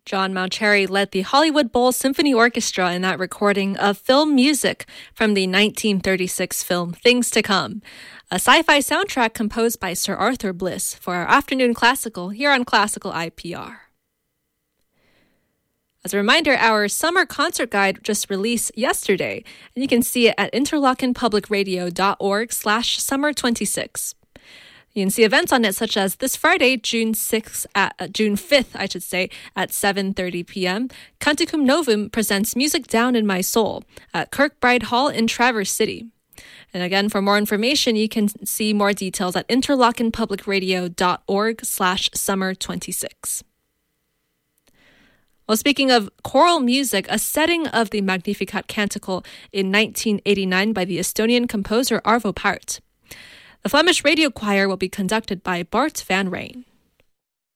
John Mauceri led the Hollywood Bowl Symphony Orchestra in that recording of film music from the 1936 film Things to Come, a sci-fi soundtrack composed by Sir Arthur Bliss for our afternoon classical here on Classical IPR. As a reminder, our summer concert guide just released yesterday, and you can see it at interlockenpublicradio.org/summer26. You can see events on it such as this Friday, June 5th, at 7:30 p.m. Canticum Novum presents Music Down in My Soul at Kirkbride Hall in Traverse City. And again, for more information, you can see more details at interlockenpublicradio.org/summer26. Well, speaking of choral music, a setting of the Magnificat Canticle in 1989 by the Estonian composer Arvo Pärt. The Flemish Radio Choir will be conducted by Bart van Rijn.